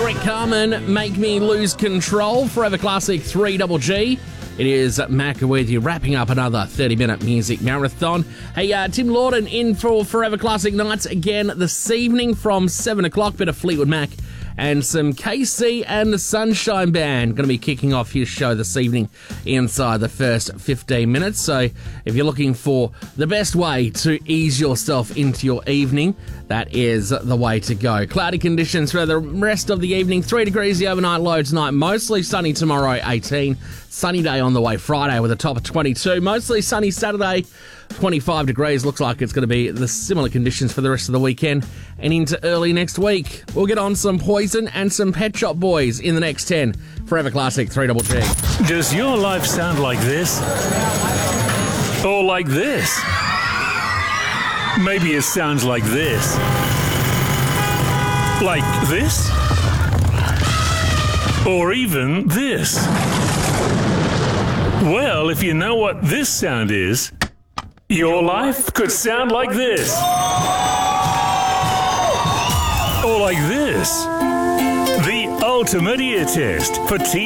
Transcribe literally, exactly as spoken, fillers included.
Brett Carmen, Make Me Lose Control, Forever Classic three G G. It is Macca with you, wrapping up another thirty-minute music marathon. Hey, uh, Tim Lawton in for Forever Classic Nights again this evening from seven o'clock. Bit of Fleetwood Mac and some K C and the Sunshine Band. Going to be kicking off his show this evening inside the first fifteen minutes. So if you're looking for the best way to ease yourself into your evening, that is the way to go. Cloudy conditions for the rest of the evening. Three degrees the overnight low tonight. Mostly sunny tomorrow, eighteen. Sunny day on the way Friday with a top of twenty-two. Mostly sunny Saturday, twenty-five degrees. Looks like it's going to be the similar conditions for the rest of the weekend and into early next week. We'll get on some Poison and some Pet Shop Boys in the next ten. Forever Classic three G G. Does your life sound like this? Or like this? Maybe it sounds like this. Like this? Or even this? Well, if you know what this sound is, your life could sound like this. Or like this. The ultimate ear test for T